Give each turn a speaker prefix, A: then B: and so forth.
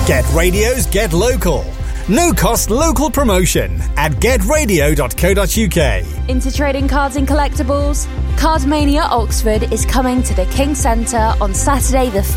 A: Get Radio's Get Local. No cost local promotion at getradio.co.uk.
B: Into trading cards and collectibles? Cardmania Oxford is coming to the King Centre on Saturday the